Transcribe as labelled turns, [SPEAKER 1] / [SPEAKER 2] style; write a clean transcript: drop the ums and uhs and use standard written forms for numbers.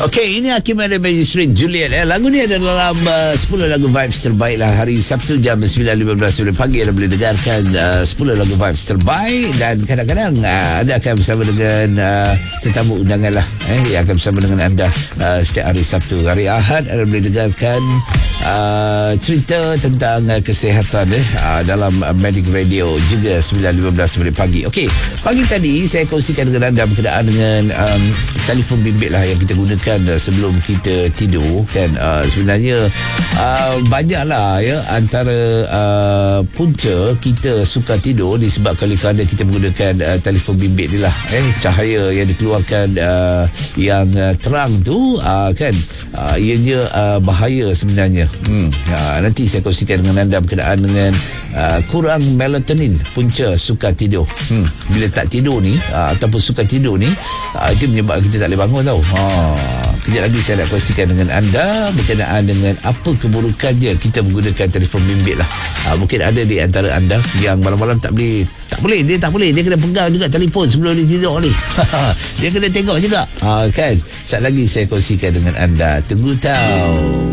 [SPEAKER 1] Okey, ini Hakim ada Magistrate Juliet. Lagu ni ada dalam 10 lagu vibes terbaik lah hari Sabtu jam 9.15 pagi. Anda boleh dengarkan 10 lagu vibes terbaik. Dan kadang-kadang anda akan bersama dengan tetamu undangan lah, yang akan bersama dengan anda setiap hari Sabtu. Hari Ahad anda boleh dengarkan cerita tentang kesihatan dalam Medic Radio juga 9.15 pagi. Okey, pagi tadi saya kongsikan dengan anda berkenaan dengan telefon bimbit lah yang kita gunakan sebelum kita tidur kan. Sebenarnya banyaklah ya antara punca kita suka tidur disebabkan kerana kita menggunakan telefon bimbit ni lah. Cahaya yang dikeluarkan yang terang tu kan, ianya bahaya sebenarnya. Nanti saya kongsikan dengan anda berkenaan dengan kurang melatonin, punca suka tidur. Bila tak tidur ni ataupun suka tidur ni, itu menyebabkan kita tak boleh bangun tau. Kejap lagi saya nak kongsikan dengan anda berkenaan dengan apa keburukannya kita menggunakan telefon bimbit lah. Mungkin ada di antara anda yang malam-malam tak boleh, dia kena pegang juga telefon sebelum dia tidur ni. Dia kena tengok juga kan. Sekejap lagi saya kongsikan dengan anda. Tunggu tahu.